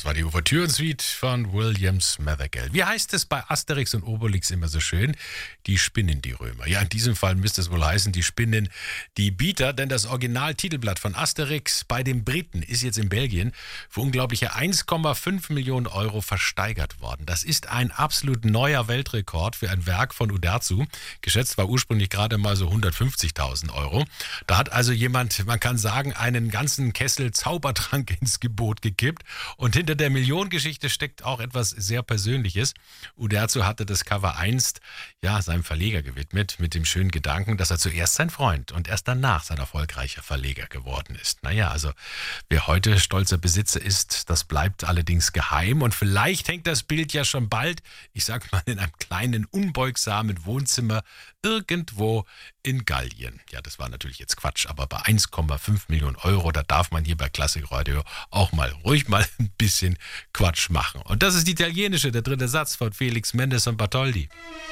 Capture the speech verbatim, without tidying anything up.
Das war die Ouvertüren-Suite von William Smathergeld. Wie heißt es bei Asterix und Obelix immer so schön? Die spinnen die Römer. Ja, in diesem Fall müsste es wohl heißen, die spinnen die Bieter, denn das Originaltitelblatt von Asterix bei den Briten ist jetzt in Belgien für unglaubliche eins Komma fünf Millionen Euro versteigert worden. Das ist ein absolut neuer Weltrekord für ein Werk von Uderzo. Geschätzt war ursprünglich gerade mal so hundertfünfzigtausend Euro. Da hat also jemand, man kann sagen, einen ganzen Kessel Zaubertrank ins Gebot gekippt. Und hinter der Millionengeschichte steckt auch etwas sehr Persönliches. Uderzo hatte das Cover einst ja, seinem Verleger gewidmet, mit dem schönen Gedanken, dass er zuerst sein Freund und erst danach sein erfolgreicher Verleger geworden ist. Naja, also wer heute stolzer Besitzer ist, das bleibt allerdings geheim. Und vielleicht hängt das Bild ja schon bald, ich sag mal, in einem kleinen, unbeugsamen Wohnzimmer irgendwo in Gallien. Ja, das war natürlich jetzt Quatsch, aber bei eins Komma fünf Millionen Euro, da darf man hier bei Klassik Radio auch mal ruhig mal ein bisschen Quatsch machen. Und das ist die italienische, der dritte Satz von Felix Mendes und Bartholdy.